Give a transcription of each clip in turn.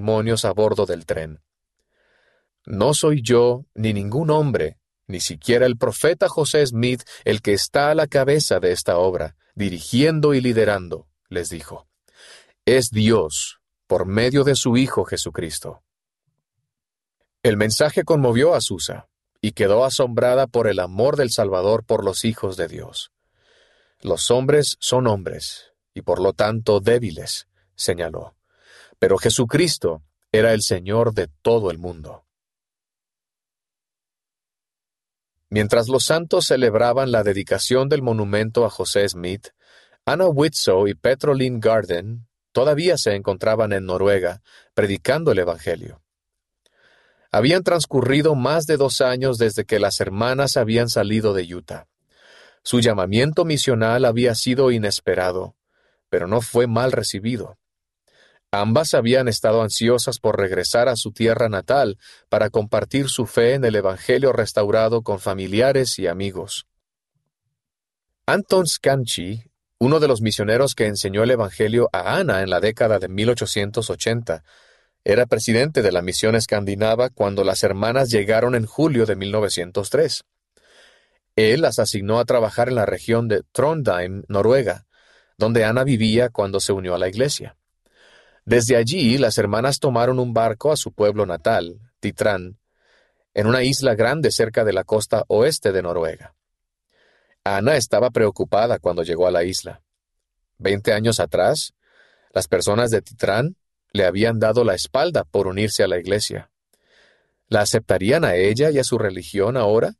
testimonios a bordo del tren. No soy yo, ni ningún hombre, ni siquiera el profeta José Smith, el que está a la cabeza de esta obra, dirigiendo y liderando, les dijo. Es Dios, por medio de su Hijo Jesucristo. El mensaje conmovió a Susa, y quedó asombrada por el amor del Salvador por los hijos de Dios. Los hombres son hombres, y por lo tanto débiles, señaló. Pero Jesucristo era el Señor de todo el mundo. Mientras los santos celebraban la dedicación del monumento a José Smith, Anna Whitsoe y Petrolyn Garden todavía se encontraban en Noruega, predicando el Evangelio. Habían transcurrido más de 2 años desde que las hermanas habían salido de Utah. Su llamamiento misional había sido inesperado, pero no fue mal recibido. Ambas habían estado ansiosas por regresar a su tierra natal para compartir su fe en el Evangelio restaurado con familiares y amigos. Anton Scanchi, uno de los misioneros que enseñó el Evangelio a Ana en la década de 1880, era presidente de la misión escandinava cuando las hermanas llegaron en julio de 1903. Él las asignó a trabajar en la región de Trondheim, Noruega, donde Ana vivía cuando se unió a la iglesia. Desde allí, las hermanas tomaron un barco a su pueblo natal, Titrán, en una isla grande cerca de la costa oeste de Noruega. Ana estaba preocupada cuando llegó a la isla. 20 años atrás, las personas de Titrán le habían dado la espalda por unirse a la iglesia. ¿La aceptarían a ella y a su religión ahora?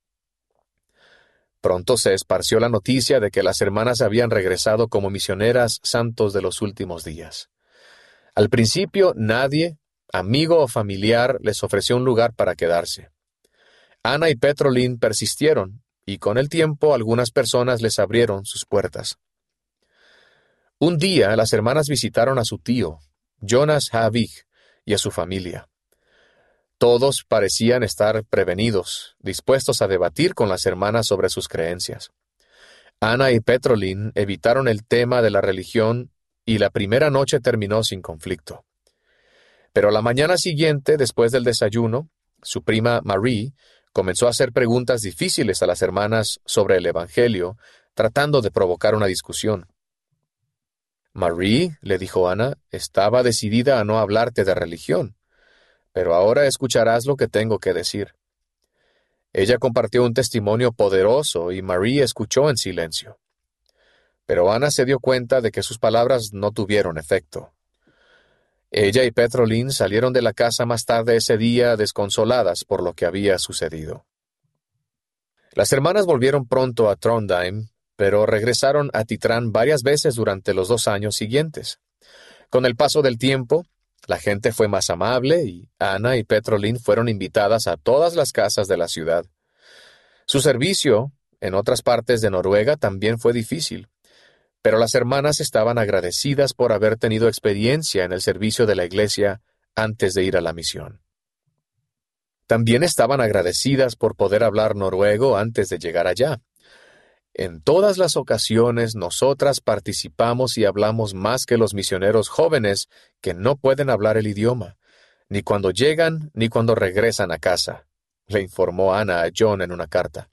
Pronto se esparció la noticia de que las hermanas habían regresado como misioneras santos de los últimos días. Al principio nadie, amigo o familiar, les ofreció un lugar para quedarse. Ana y Petrolyn persistieron, y con el tiempo algunas personas les abrieron sus puertas. Un día las hermanas visitaron a su tío, Jonas Havig, y a su familia. Todos parecían estar prevenidos, dispuestos a debatir con las hermanas sobre sus creencias. Ana y Petrolyn evitaron el tema de la religión y la primera noche terminó sin conflicto. Pero la mañana siguiente, después del desayuno, su prima Marie comenzó a hacer preguntas difíciles a las hermanas sobre el Evangelio, tratando de provocar una discusión. Marie, le dijo Ana, estaba decidida a no hablarte de religión, pero ahora escucharás lo que tengo que decir. Ella compartió un testimonio poderoso y Marie escuchó en silencio. Pero Ana se dio cuenta de que sus palabras no tuvieron efecto. Ella y Petrolyn salieron de la casa más tarde ese día desconsoladas por lo que había sucedido. Las hermanas volvieron pronto a Trondheim, pero regresaron a Titrán varias veces durante los 2 años siguientes. Con el paso del tiempo, la gente fue más amable y Ana y Petrolyn fueron invitadas a todas las casas de la ciudad. Su servicio en otras partes de Noruega también fue difícil. Pero las hermanas estaban agradecidas por haber tenido experiencia en el servicio de la iglesia antes de ir a la misión. También estaban agradecidas por poder hablar noruego antes de llegar allá. En todas las ocasiones nosotras participamos y hablamos más que los misioneros jóvenes que no pueden hablar el idioma, ni cuando llegan ni cuando regresan a casa, le informó Ana a John en una carta.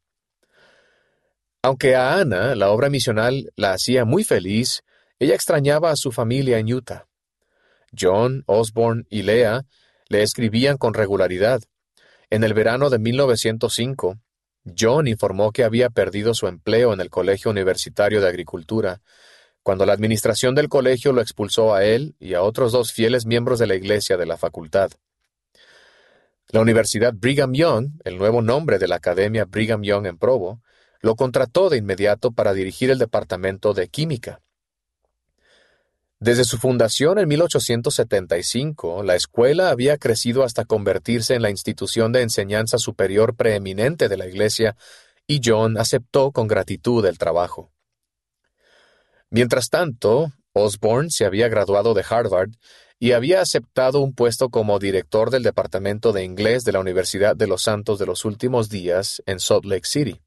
Aunque a Ana la obra misional la hacía muy feliz, ella extrañaba a su familia en Utah. John, Osborne y Leah le escribían con regularidad. En el verano de 1905, John informó que había perdido su empleo en el Colegio Universitario de Agricultura, cuando la administración del colegio lo expulsó a él y a otros 2 fieles miembros de la iglesia de la facultad. La Universidad Brigham Young, el nuevo nombre de la Academia Brigham Young en Provo, lo contrató de inmediato para dirigir el departamento de química. Desde su fundación en 1875, la escuela había crecido hasta convertirse en la institución de enseñanza superior preeminente de la iglesia, y John aceptó con gratitud el trabajo. Mientras tanto, Osborne se había graduado de Harvard y había aceptado un puesto como director del departamento de inglés de la Universidad de los Santos de los Últimos Días en Salt Lake City.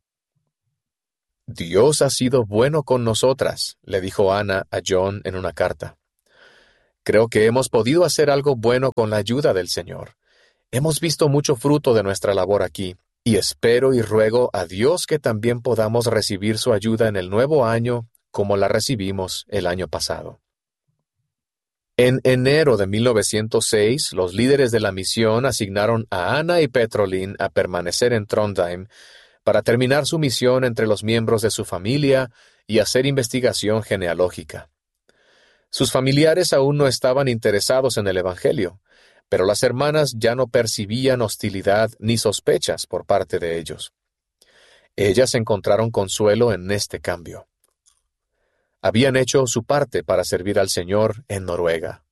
Dios ha sido bueno con nosotras, le dijo Ana a John en una carta. Creo que hemos podido hacer algo bueno con la ayuda del Señor. Hemos visto mucho fruto de nuestra labor aquí, y espero y ruego a Dios que también podamos recibir su ayuda en el nuevo año como la recibimos el año pasado. En enero de 1906, los líderes de la misión asignaron a Anna y Petrolin a permanecer en Trondheim para terminar su misión entre los miembros de su familia y hacer investigación genealógica. Sus familiares aún no estaban interesados en el Evangelio, pero las hermanas ya no percibían hostilidad ni sospechas por parte de ellos. Ellas encontraron consuelo en este cambio. Habían hecho su parte para servir al Señor en Noruega.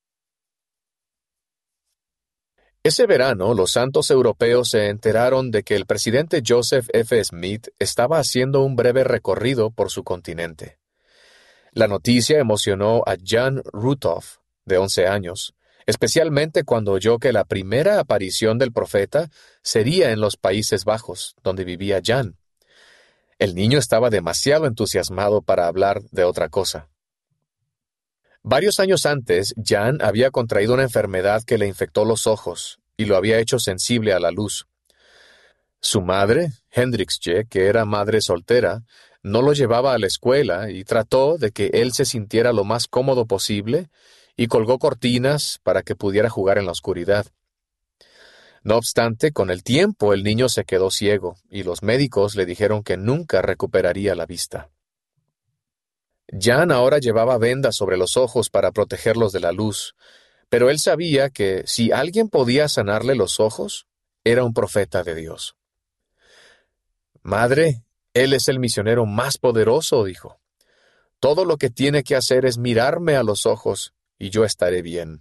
Ese verano, los santos europeos se enteraron de que el presidente Joseph F. Smith estaba haciendo un breve recorrido por su continente. La noticia emocionó a Jan Ruthoff, de 11 años, especialmente cuando oyó que la primera aparición del profeta sería en los Países Bajos, donde vivía Jan. El niño estaba demasiado entusiasmado para hablar de otra cosa. Varios años antes, Jan había contraído una enfermedad que le infectó los ojos y lo había hecho sensible a la luz. Su madre, Hendriksje, que era madre soltera, no lo llevaba a la escuela y trató de que él se sintiera lo más cómodo posible y colgó cortinas para que pudiera jugar en la oscuridad. No obstante, con el tiempo el niño se quedó ciego y los médicos le dijeron que nunca recuperaría la vista. Jan ahora llevaba vendas sobre los ojos para protegerlos de la luz, pero él sabía que si alguien podía sanarle los ojos, era un profeta de Dios. Madre, él es el misionero más poderoso, dijo. Todo lo que tiene que hacer es mirarme a los ojos y yo estaré bien.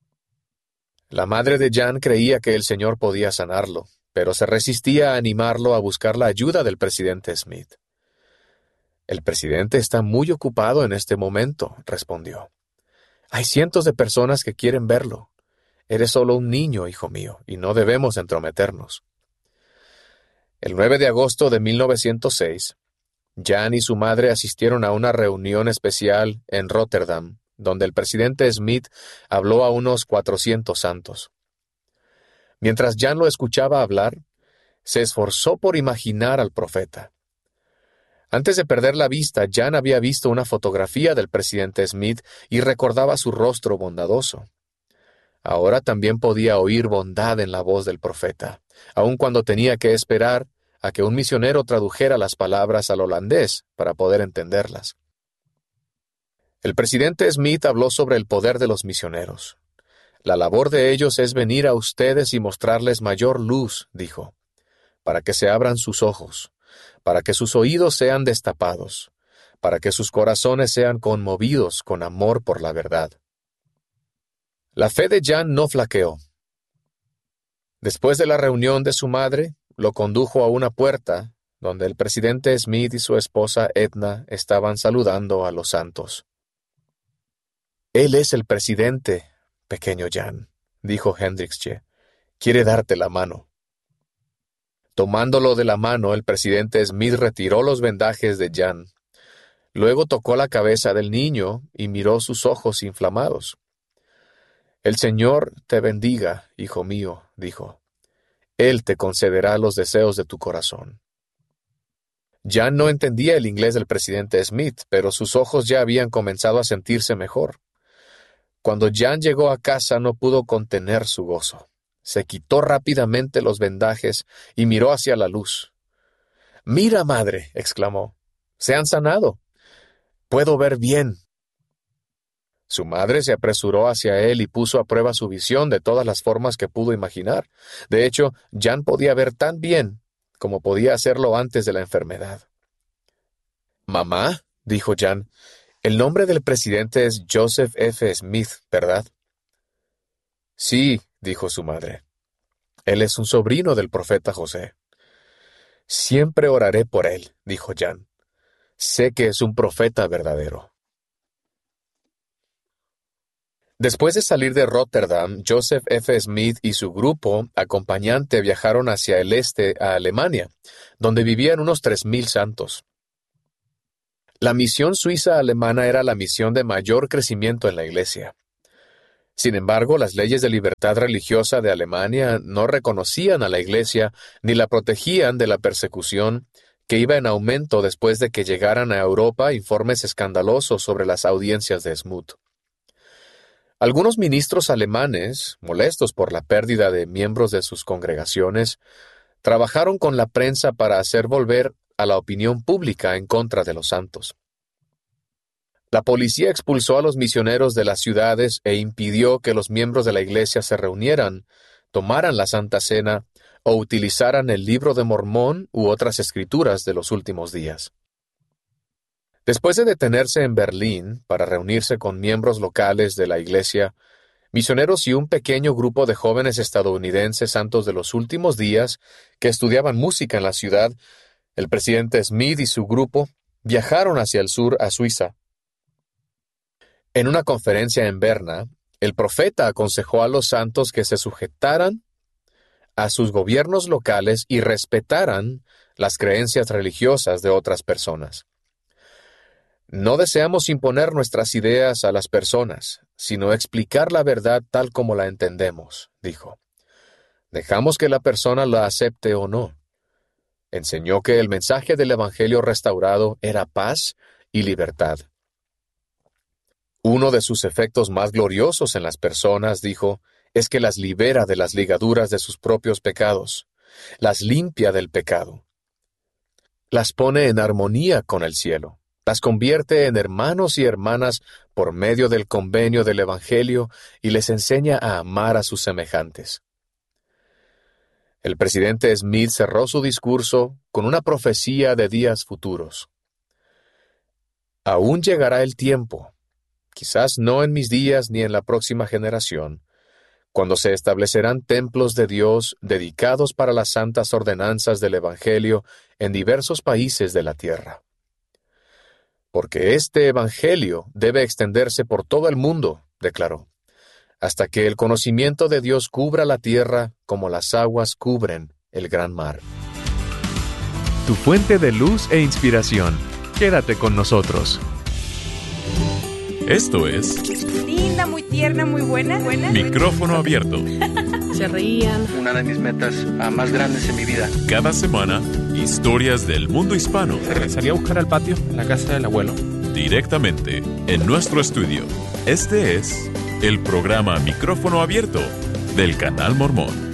La madre de Jan creía que el Señor podía sanarlo, pero se resistía a animarlo a buscar la ayuda del presidente Smith. El presidente está muy ocupado en este momento, respondió. Hay cientos de personas que quieren verlo. Eres solo un niño, hijo mío, y no debemos entrometernos. El 9 de agosto de 1906, Jan y su madre asistieron a una reunión especial en Rotterdam, donde el presidente Smith habló a unos 400 santos. Mientras Jan lo escuchaba hablar, se esforzó por imaginar al profeta. Antes de perder la vista, Jan había visto una fotografía del presidente Smith y recordaba su rostro bondadoso. Ahora también podía oír bondad en la voz del profeta, aun cuando tenía que esperar a que un misionero tradujera las palabras al holandés para poder entenderlas. El presidente Smith habló sobre el poder de los misioneros. La labor de ellos es venir a ustedes y mostrarles mayor luz, dijo, para que se abran sus ojos, para que sus oídos sean destapados, para que sus corazones sean conmovidos con amor por la verdad. La fe de Jan no flaqueó. Después de la reunión de su madre, lo condujo a una puerta donde el presidente Smith y su esposa Edna estaban saludando a los santos. Él es el presidente, pequeño Jan, dijo Hendriksje. Quiere darte la mano. Tomándolo de la mano, el presidente Smith retiró los vendajes de Jan. Luego tocó la cabeza del niño y miró sus ojos inflamados. El Señor te bendiga, hijo mío, dijo. Él te concederá los deseos de tu corazón. Jan no entendía el inglés del presidente Smith, pero sus ojos ya habían comenzado a sentirse mejor. Cuando Jan llegó a casa no pudo contener su gozo. Se quitó rápidamente los vendajes y miró hacia la luz. «Mira, madre», exclamó, «se han sanado. Puedo ver bien». Su madre se apresuró hacia él y puso a prueba su visión de todas las formas que pudo imaginar. De hecho, Jan podía ver tan bien como podía hacerlo antes de la enfermedad. «Mamá», dijo Jan, «el nombre del presidente es Joseph F. Smith, ¿verdad?» «Sí», dijo su madre. «Él es un sobrino del profeta José». «Siempre oraré por él», dijo Jan. «Sé que es un profeta verdadero». Después de salir de Rotterdam, Joseph F. Smith y su grupo acompañante viajaron hacia el este a Alemania, donde vivían unos 3,000 santos. La misión suiza alemana era la misión de mayor crecimiento en la iglesia. Sin embargo, las leyes de libertad religiosa de Alemania no reconocían a la Iglesia ni la protegían de la persecución que iba en aumento después de que llegaran a Europa informes escandalosos sobre las audiencias de Smoot. Algunos ministros alemanes, molestos por la pérdida de miembros de sus congregaciones, trabajaron con la prensa para hacer volver a la opinión pública en contra de los santos. La policía expulsó a los misioneros de las ciudades e impidió que los miembros de la Iglesia se reunieran, tomaran la Santa Cena o utilizaran el Libro de Mormón u otras escrituras de los últimos días. Después de detenerse en Berlín para reunirse con miembros locales de la Iglesia, misioneros y un pequeño grupo de jóvenes estadounidenses santos de los últimos días que estudiaban música en la ciudad, el presidente Smith y su grupo viajaron hacia el sur a Suiza. En una conferencia en Berna, el profeta aconsejó a los santos que se sujetaran a sus gobiernos locales y respetaran las creencias religiosas de otras personas. No deseamos imponer nuestras ideas a las personas, sino explicar la verdad tal como la entendemos, dijo. Dejamos que la persona la acepte o no. Enseñó que el mensaje del Evangelio restaurado era paz y libertad. Uno de sus efectos más gloriosos en las personas, dijo, es que las libera de las ligaduras de sus propios pecados, las limpia del pecado, las pone en armonía con el cielo, las convierte en hermanos y hermanas por medio del convenio del Evangelio y les enseña a amar a sus semejantes. El presidente Smith cerró su discurso con una profecía de días futuros. Aún llegará el tiempo, quizás no en mis días ni en la próxima generación, cuando se establecerán templos de Dios dedicados para las santas ordenanzas del Evangelio en diversos países de la tierra. Porque este Evangelio debe extenderse por todo el mundo, declaró, hasta que el conocimiento de Dios cubra la tierra como las aguas cubren el gran mar. Tu fuente de luz e inspiración. Quédate con nosotros. Esto es Linda, muy tierna, muy buena. Micrófono Abierto. Se reían. Una de mis metas más grandes en mi vida. Cada semana, historias del mundo hispano. Salí a buscar al patio, en la casa del abuelo. Directamente en nuestro estudio. Este es el programa Micrófono Abierto del Canal Mormón.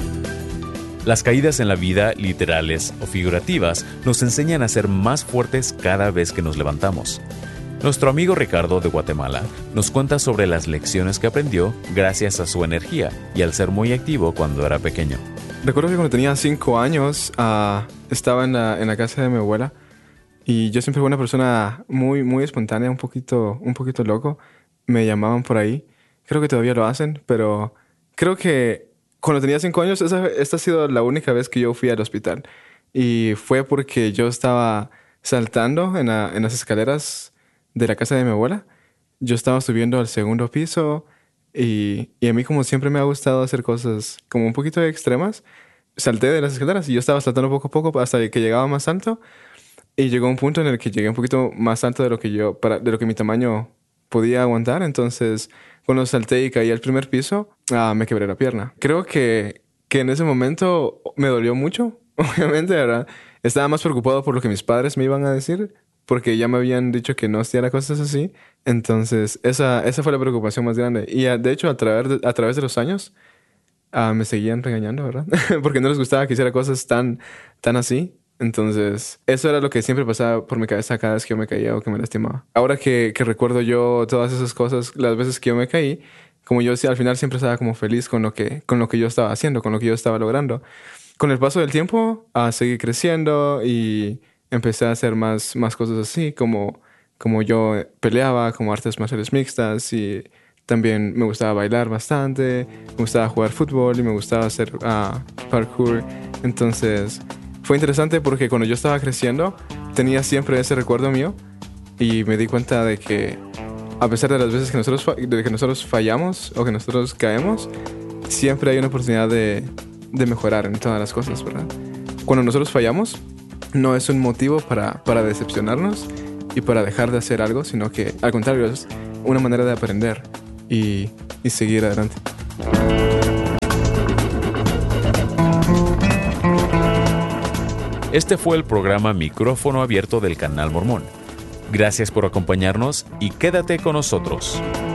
Las caídas en la vida, literales o figurativas, nos enseñan a ser más fuertes cada vez que nos levantamos. Nuestro amigo Ricardo de Guatemala nos cuenta sobre las lecciones que aprendió gracias a su energía y al ser muy activo cuando era pequeño. Recuerdo que cuando tenía 5 años estaba en la casa de mi abuela y yo siempre fui una persona muy, muy espontánea, un poquito loco. Me llamaban por ahí. Creo que todavía lo hacen, pero creo que cuando tenía 5 años esta ha sido la única vez que yo fui al hospital. Y fue porque yo estaba saltando en las escaleras de la casa de mi abuela. Yo estaba subiendo al segundo piso y a mí, como siempre me ha gustado hacer cosas como un poquito extremas, salté de las escaleras y yo estaba saltando poco a poco hasta que llegaba más alto y llegó un punto en el que llegué un poquito más alto de lo que mi tamaño podía aguantar. Entonces, cuando salté y caí al primer piso, me quebré la pierna. Creo que en ese momento me dolió mucho, obviamente, ¿verdad? Estaba más preocupado por lo que mis padres me iban a decir, porque ya me habían dicho que no hacía cosas así. Entonces, esa fue la preocupación más grande. Y de hecho, a través de los años, me seguían regañando, ¿verdad? Porque no les gustaba que hiciera cosas tan así. Entonces, eso era lo que siempre pasaba por mi cabeza cada vez que yo me caía o que me lastimaba. Ahora que recuerdo yo todas esas cosas, las veces que yo me caí, como yo al final siempre estaba como feliz con lo que yo estaba haciendo, con lo que yo estaba logrando. Con el paso del tiempo, seguí creciendo y empecé a hacer más cosas así, como yo peleaba, como artes marciales mixtas, y también me gustaba bailar bastante, me gustaba jugar fútbol y me gustaba hacer parkour. Entonces, fue interesante porque cuando yo estaba creciendo, tenía siempre ese recuerdo mío y me di cuenta de que a pesar de las veces que nosotros fallamos o que nosotros caemos, siempre hay una oportunidad de mejorar en todas las cosas, ¿verdad? Cuando nosotros fallamos, no es un motivo para decepcionarnos y para dejar de hacer algo, sino que al contrario es una manera de aprender. y seguir adelante. Este fue el programa Micrófono Abierto del Canal Mormón. Gracias por acompañarnos y quédate con nosotros.